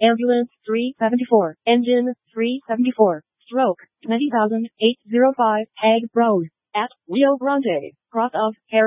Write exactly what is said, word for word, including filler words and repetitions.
Ambulance three seventy-four, Engine three seventy-four, Stroke twenty thousand eight hundred five, Hague Road, at Rio Grande, cross of Harry.